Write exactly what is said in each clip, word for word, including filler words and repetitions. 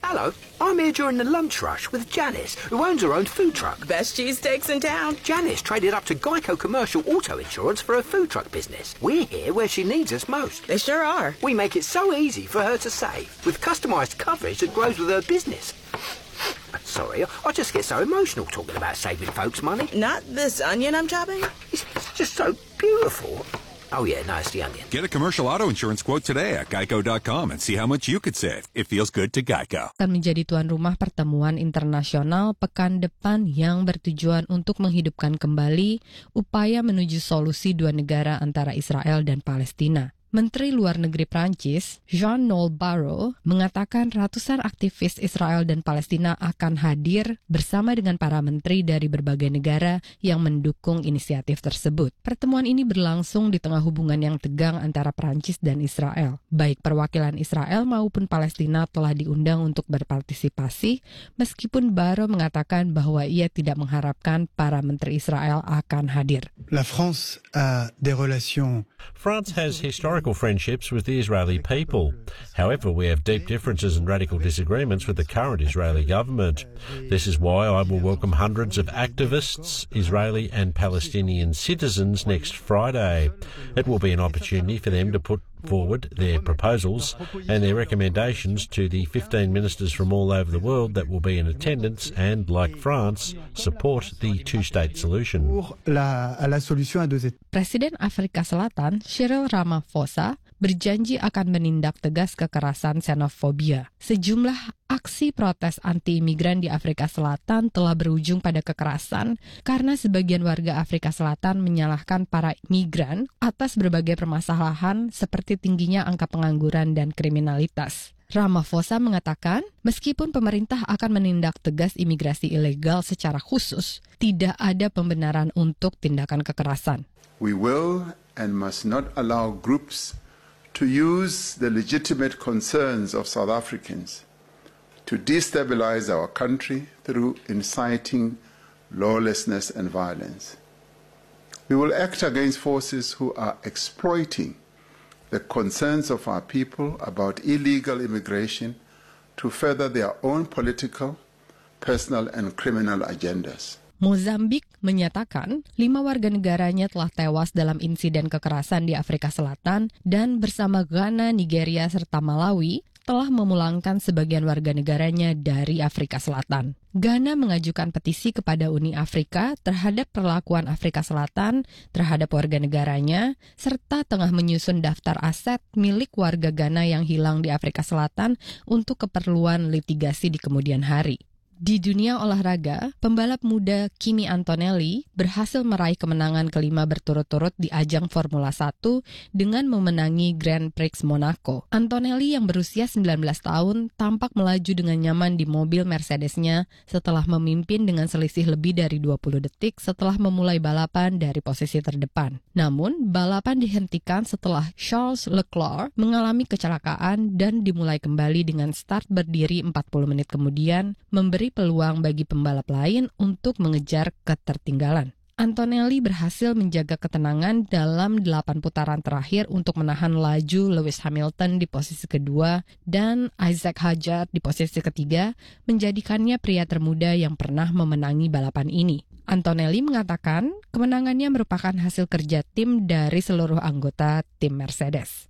Hello, I'm here during the lunch rush with Janice, who owns her own food truck. Best cheesesteaks in town. Janice traded up to Geico Commercial Auto Insurance for her food truck business. We're here where she needs us most. They sure are. We make it so easy for her to save, with customised coverage that grows with her business. Sorry, I just get so emotional talking about saving folks money. Not this onion I'm chopping? It's just so beautiful. Oh yeah, no, it's the onion. Get a commercial auto insurance quote today at geico dot com and see how much you could save. It feels good to Geico. Akan menjadi tuan rumah pertemuan internasional pekan depan yang bertujuan untuk menghidupkan kembali upaya menuju solusi dua negara antara Israel dan Palestina. Menteri Luar Negeri Prancis, Jean-Noël Barrot, mengatakan ratusan aktivis Israel dan Palestina akan hadir bersama dengan para menteri dari berbagai negara yang mendukung inisiatif tersebut. Pertemuan ini berlangsung di tengah hubungan yang tegang antara Prancis dan Israel. Baik perwakilan Israel maupun Palestina telah diundang untuk berpartisipasi, meskipun Barrot mengatakan bahwa ia tidak mengharapkan para menteri Israel akan hadir. La France a des relations. France has historical friendships with the Israeli people. However, we have deep differences and radical disagreements with the current Israeli government. This is why I will welcome hundreds of activists, Israeli and Palestinian citizens next Friday. It will be an opportunity for them to put forward their proposals and their recommendations to the fifteen ministers from all over the world that will be in attendance and, like France, support the two-state solution. La, la solution à deux États. Presiden Afrika Selatan, Cyril Ramaphosa, berjanji akan menindak tegas kekerasan xenofobia. Sejumlah aksi protes anti-imigran di Afrika Selatan telah berujung pada kekerasan karena sebagian warga Afrika Selatan menyalahkan para imigran atas berbagai permasalahan seperti tingginya angka pengangguran dan kriminalitas. Ramaphosa mengatakan, meskipun pemerintah akan menindak tegas imigrasi ilegal secara khusus, tidak ada pembenaran untuk tindakan kekerasan. We will and must not allow groups to use the legitimate concerns of South Africans to destabilize our country through inciting lawlessness and violence. We will act against forces who are exploiting the concerns of our people about illegal immigration to further their own political, personal, and criminal agendas. Mozambik menyatakan lima warga negaranya telah tewas dalam insiden kekerasan di Afrika Selatan dan bersama Ghana, Nigeria, serta Malawi telah memulangkan sebagian warga negaranya dari Afrika Selatan. Ghana mengajukan petisi kepada Uni Afrika terhadap perlakuan Afrika Selatan terhadap warga negaranya, serta tengah menyusun daftar aset milik warga Ghana yang hilang di Afrika Selatan untuk keperluan litigasi di kemudian hari. Di dunia olahraga, pembalap muda Kimi Antonelli berhasil meraih kemenangan kelima berturut-turut di ajang Formula satu dengan memenangi Grand Prix Monaco. Antonelli yang berusia sembilan belas tahun tampak melaju dengan nyaman di mobil Mercedes-nya setelah memimpin dengan selisih lebih dari dua puluh detik setelah memulai balapan dari posisi terdepan. Namun, balapan dihentikan setelah Charles Leclerc mengalami kecelakaan dan dimulai kembali dengan start berdiri empat puluh menit kemudian, memberi peluang bagi pembalap lain untuk mengejar ketertinggalan. Antonelli berhasil menjaga ketenangan dalam delapan putaran terakhir untuk menahan laju Lewis Hamilton di posisi kedua dan Isaac Hadjar di posisi ketiga, menjadikannya pria termuda yang pernah memenangi balapan ini. Antonelli mengatakan kemenangannya merupakan hasil kerja tim dari seluruh anggota tim Mercedes.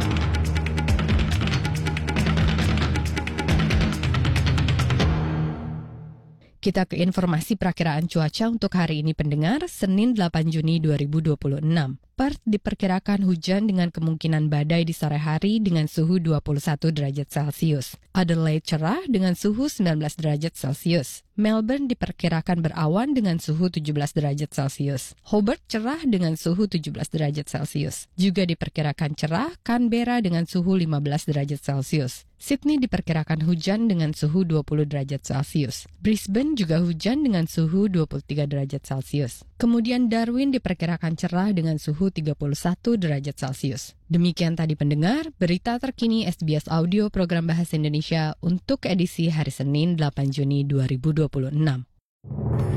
Kita ke informasi perakiraan cuaca untuk hari ini pendengar, Senin delapan Juni dua ribu dua puluh enam. Perth diperkirakan hujan dengan kemungkinan badai di sore hari dengan suhu dua puluh satu derajat Celcius. Adelaide cerah dengan suhu sembilan belas derajat Celcius. Melbourne diperkirakan berawan dengan suhu tujuh belas derajat Celcius. Hobart cerah dengan suhu tujuh belas derajat Celcius. Juga diperkirakan cerah Canberra dengan suhu lima belas derajat Celcius. Sydney diperkirakan hujan dengan suhu dua puluh derajat Celcius. Brisbane juga hujan dengan suhu dua puluh tiga derajat Celcius. Kemudian Darwin diperkirakan cerah dengan suhu tiga puluh satu derajat Celcius. Demikian tadi pendengar, berita terkini S B S Audio Program Bahasa Indonesia untuk edisi hari Senin delapan Juni dua ribu dua puluh enam.